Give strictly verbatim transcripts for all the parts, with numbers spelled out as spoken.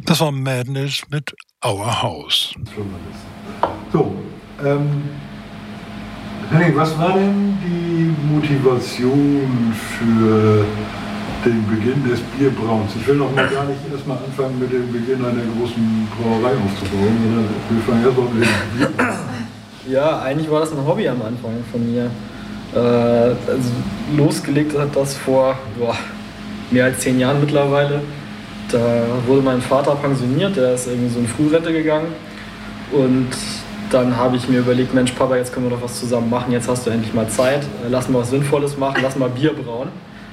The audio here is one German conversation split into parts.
Das war Madness mit Our House. So, ähm, Henning, was war denn die Motivation für den Beginn des Bierbrauens? Ich will noch mal gar nicht erstmal anfangen mit dem Beginn einer großen Brauerei aufzubauen, sondern wir fangen erstmal mit dem Bierbrauen. Ja, eigentlich war das ein Hobby am Anfang von mir. Äh, also losgelegt hat das vor boah, mehr als zehn Jahren mittlerweile. Da wurde mein Vater pensioniert, der ist irgendwie so in Frührente gegangen. Und dann habe ich mir überlegt, Mensch Papa, jetzt können wir doch was zusammen machen, jetzt hast du endlich mal Zeit, lass mal was Sinnvolles machen, lass mal Bier brauen.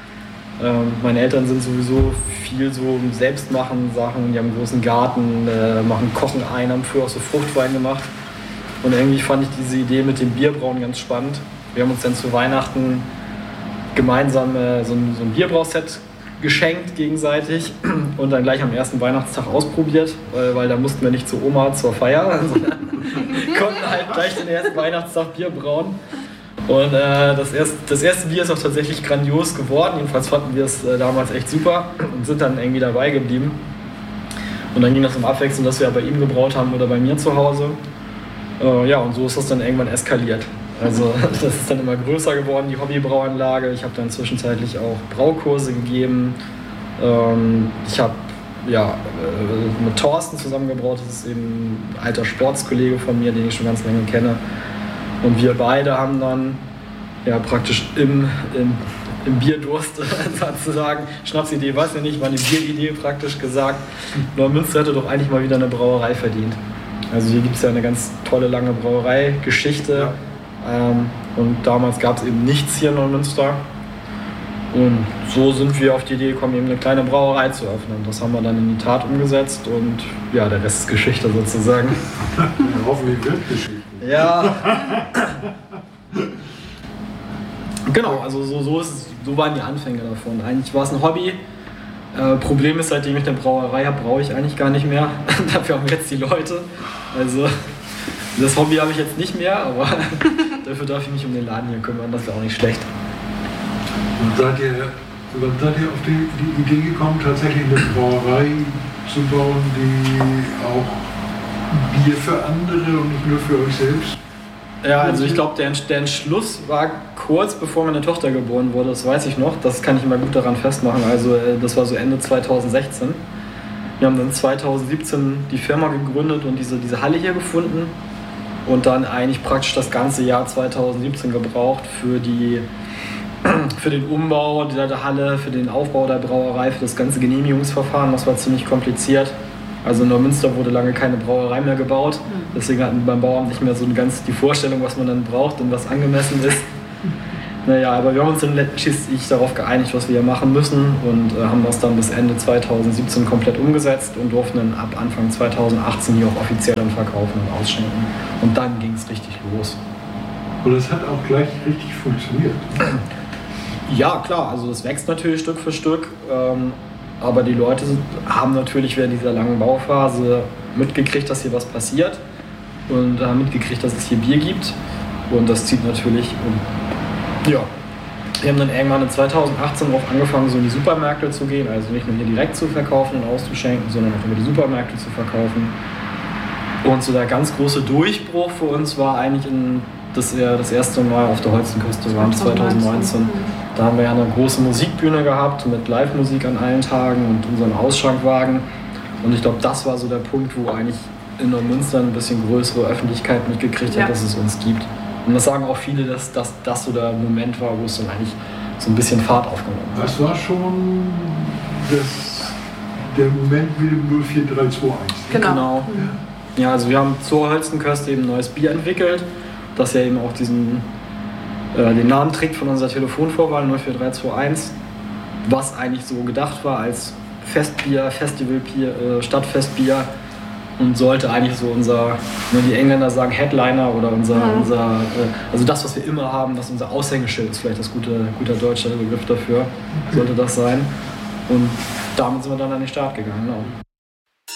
Ähm, meine Eltern sind sowieso viel so im Selbstmachen Sachen, die haben einen großen Garten, äh, machen Kochen ein, haben früher auch so Fruchtwein gemacht. Und irgendwie fand ich diese Idee mit dem Bierbrauen ganz spannend. Wir haben uns dann zu Weihnachten gemeinsam äh, so ein, so ein Bierbrauset geschenkt gegenseitig und dann gleich am ersten Weihnachtstag ausprobiert, weil, weil da mussten wir nicht zu Oma zur Feier, sondern konnten halt gleich den ersten Weihnachtstag Bier brauen. Und äh, das, erste, das erste Bier ist auch tatsächlich grandios geworden, jedenfalls fanden wir es äh, damals echt super und sind dann irgendwie dabei geblieben. Und dann ging das um Abwechslung, dass wir bei ihm gebraut haben oder bei mir zu Hause. Äh, ja, und so ist das dann irgendwann eskaliert. Also das ist dann immer größer geworden, die Hobbybrauanlage. Ich habe dann zwischenzeitlich auch Braukurse gegeben. Ähm, ich habe ja, äh, mit Thorsten zusammengebraut, das ist eben ein alter Sportskollege von mir, den ich schon ganz lange kenne. Und wir beide haben dann ja, praktisch im, im, im Bierdurst sozusagen, Schnapsidee weiß ich nicht, war eine Bieridee praktisch gesagt, Neumünster hätte doch eigentlich mal wieder eine Brauerei verdient. Also hier gibt es ja eine ganz tolle lange Brauereigeschichte. Ja. Ähm, und damals gab es eben nichts hier in Neumünster. Und so sind wir auf die Idee gekommen, eben eine kleine Brauerei zu öffnen. Das haben wir dann in die Tat umgesetzt und ja, der Rest ist Geschichte sozusagen. Ja, hoffentlich wird Geschichte. Ja. Genau, also so, so, ist es, so waren die Anfänge davon. Eigentlich war es ein Hobby. Äh, Problem ist, seitdem ich eine Brauerei habe, brauche ich eigentlich gar nicht mehr. Dafür haben wir jetzt die Leute. Also das Hobby habe ich jetzt nicht mehr, aber dafür darf ich mich um den Laden hier kümmern, das wäre auch nicht schlecht. Und seid ihr, wann seid ihr auf die, die Idee gekommen, tatsächlich eine Brauerei zu bauen, die auch Bier für andere und nicht nur für euch selbst? Ja, also ich glaube, der, der Entschluss war kurz bevor meine Tochter geboren wurde, das weiß ich noch, das kann ich immer gut daran festmachen, also das war so Ende zweitausendsechzehn. Wir haben dann zweitausendsiebzehn die Firma gegründet und diese, diese Halle hier gefunden und dann eigentlich praktisch das ganze Jahr zweitausendsiebzehn gebraucht für, die, für den Umbau der Halle, für den Aufbau der Brauerei, für das ganze Genehmigungsverfahren, das war ziemlich kompliziert. Also in Neumünster wurde lange keine Brauerei mehr gebaut, deswegen hatten wir beim Bauamt nicht mehr so eine ganz die Vorstellung, was man dann braucht und was angemessen ist. Naja, aber wir haben uns dann letztlich darauf geeinigt, was wir hier machen müssen und äh, haben das dann bis Ende zweitausendsiebzehn komplett umgesetzt und durften dann ab Anfang zweitausendachtzehn hier auch offiziell dann verkaufen und ausschenken. Und dann ging es richtig los. Und es hat auch gleich richtig funktioniert. Ja, klar, also es wächst natürlich Stück für Stück, ähm, aber die Leute haben natürlich während dieser langen Bauphase mitgekriegt, dass hier was passiert und haben mitgekriegt, dass es hier Bier gibt und das zieht natürlich um. Ja, wir haben dann irgendwann in zweitausendachtzehn auch angefangen, so in die Supermärkte zu gehen, also nicht nur hier direkt zu verkaufen und auszuschenken, sondern auch über die Supermärkte zu verkaufen. Und so der ganz große Durchbruch für uns war eigentlich in das, das erste Mal auf der Holstenküste, waren zweitausendneunzehn. Da haben wir ja eine große Musikbühne gehabt mit Live-Musik an allen Tagen und unseren Ausschankwagen. Und ich glaube, das war so der Punkt, wo eigentlich in Neumünster ein bisschen größere Öffentlichkeit mitgekriegt hat, ja, dass es uns gibt. Und das sagen auch viele, dass, dass das so der Moment war, wo es dann eigentlich so ein bisschen Fahrt aufgenommen hat. Das war schon das, der Moment mit dem null vier drei zwei eins. Genau. genau. Ja. ja, also wir haben zur Holstenköste eben ein neues Bier entwickelt, das ja eben auch diesen, äh, den Namen trägt von unserer Telefonvorwahl null vier drei zwei eins, was eigentlich so gedacht war als Festbier, Festivalbier, äh, Stadtfestbier. Und sollte eigentlich so unser, ne, die Engländer sagen Headliner oder unser, ja. unser äh, also das, was wir immer haben, was unser Aushängeschild ist, vielleicht das gute, guter deutscher Begriff dafür, sollte das sein. Und damit sind wir dann an den Start gegangen. Genau.